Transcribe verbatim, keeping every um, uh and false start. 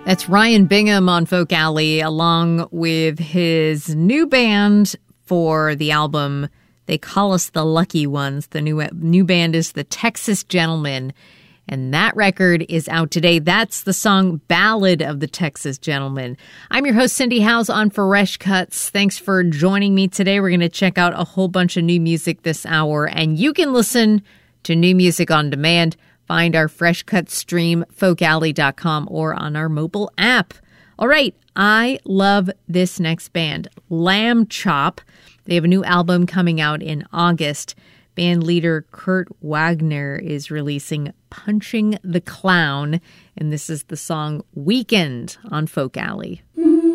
That's Ryan Bingham on Folk Alley, along with his new band for the album They Call Us the Lucky Ones. The new new band is the Texas Gentlemen, and that record is out today. That's the song Ballad of the Texas Gentlemen. I'm your host, Cindy Howes, on Fresh Cuts. Thanks for joining me today. We're going to check out a whole bunch of new music this hour, and you can listen to new music on demand. Find our Fresh Cuts stream, folk alley dot com, or on our mobile app. All right, I love this next band, Lamb Chop. They have a new album coming out in August. Band leader Kurt Wagner is releasing Punching the Clown, and this is the song Weekend on Folk Alley.